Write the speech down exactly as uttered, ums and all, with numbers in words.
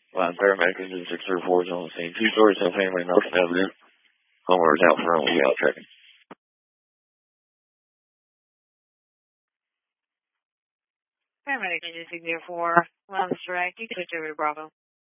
Line paramedics in six zero four is on the scene. Two stories, no family, nothing evident. Homeowner's out front, we'll be out checking. Paramedic in six zero four, line direct, you can switch over to Bravo.